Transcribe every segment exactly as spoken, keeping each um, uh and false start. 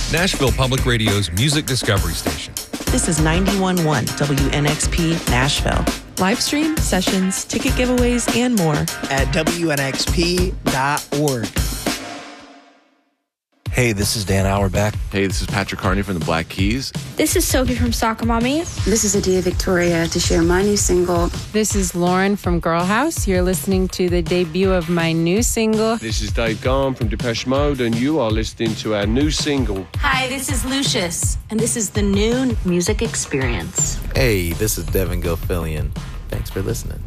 Nashville Public Radio's music discovery station. This is ninety-one point one W N X P Nashville. Live stream, sessions, ticket giveaways, and more at W N X P dot org. Hey, this is Dan Auerbach. Hey, this is Patrick Carney from the Black Keys. This is Sophie from Soccer Mommy. This is Adia Victoria to share my new single. This is Lauren from Girl House. You're listening to the debut of my new single. This is Dave Garn from Depeche Mode, and you are listening to our new single. Hi, this is Lucius, and this is the new music experience. Hey, this is Devin Gilfillian. Thanks for listening.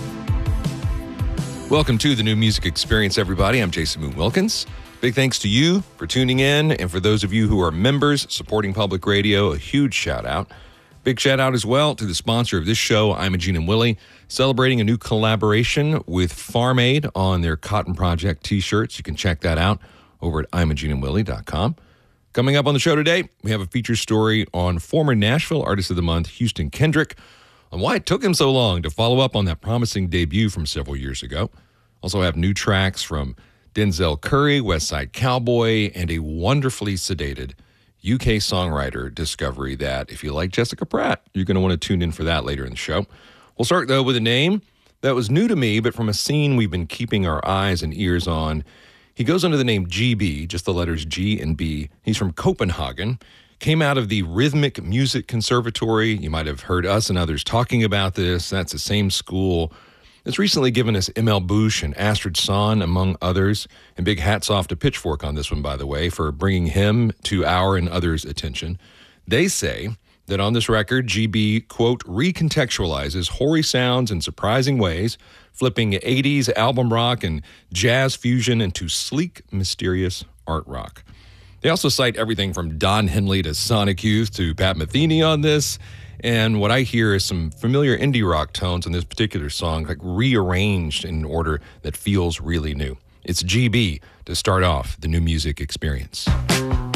Welcome to the new music experience, everybody. I'm Jason Moon Wilkins. Big thanks to you for tuning in, and for those of you who are members supporting public radio, a huge shout out. Big shout out as well to the sponsor of this show, Imogene and Willie, celebrating a new collaboration with Farm Aid on their Cotton Project t-shirts. You can check that out over at imogene and willie dot com. Coming up on the show today, we have a feature story on former Nashville Artist of the Month, Houston Kendrick, on why it took him so long to follow up on that promising debut from several years ago. Also have new tracks from Denzel Curry, West Side Cowboy, and a wonderfully sedated U K songwriter discovery that, if you like Jessica Pratt, you're going to want to tune in for that later in the show. We'll start, though, with a name that was new to me, but from a scene we've been keeping our eyes and ears on. He goes under the name G B, just the letters G and B. He's from Copenhagen, came out of the Rhythmic Music Conservatory. You might have heard us and others talking about this. That's the same school that's recently given us M L Bush and Astrid Sahn, among others. And big hats off to Pitchfork on this one, by the way, for bringing him to our and others' attention. They say that on this record, G B, quote, recontextualizes hoary sounds in surprising ways, flipping eighties album rock and jazz fusion into sleek, mysterious art rock. They also cite everything from Don Henley to Sonic Youth to Pat Metheny on this. And what I hear is some familiar indie rock tones in this particular song, like rearranged in an order that feels really new. It's G B to start off the new music experience.